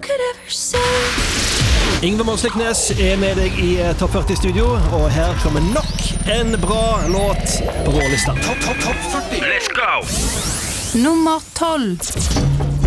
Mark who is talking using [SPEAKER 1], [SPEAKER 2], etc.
[SPEAKER 1] Ingve Månsliknes med deg i Topp 40-studio, og her kommer nok en bra låt på vår lista.
[SPEAKER 2] Topp 40.
[SPEAKER 3] Let's go!
[SPEAKER 4] Nummer 12.